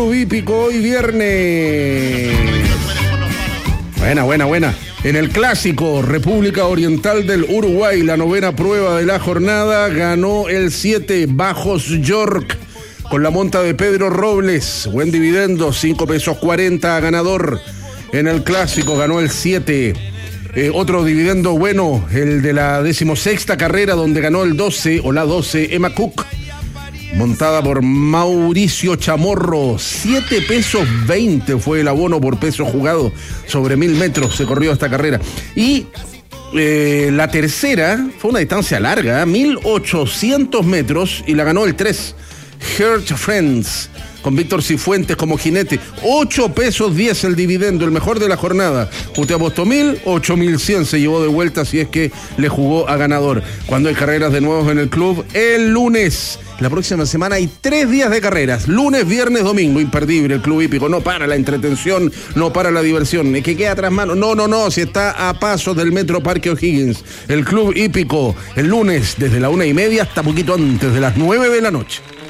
Hípico hoy viernes. Buena. En el clásico República Oriental del Uruguay, la 9ª prueba de la jornada, ganó el 7 Bajos York con la monta de Pedro Robles. Buen dividendo, 5 pesos 40 ganador. En el clásico ganó el 7. Otro dividendo bueno, el de la 16ª carrera, donde ganó el 12 o la 12 Emma Cook, montada por Mauricio Chamorro. 7 pesos 20 fue el abono por peso jugado. Sobre 1000 metros se corrió esta carrera. Y la tercera fue una distancia larga, 1800 metros, y la ganó el 3 Heart Friends, con Víctor Cifuentes como jinete. 8 pesos 10 el dividendo, el mejor de la jornada. Usted apostó 1000, 8100 se llevó de vuelta, si es que le jugó a ganador. Cuando hay carreras de nuevo en el club, el lunes. La próxima semana hay 3 días de carreras, lunes, viernes, domingo, imperdible el Club Hípico. No para la entretención, no para la diversión. Es que queda tras mano. No, si está a pasos del Metro Parque O'Higgins. El Club Hípico, el lunes, desde la 1:30 hasta poquito antes de las 9 de la noche.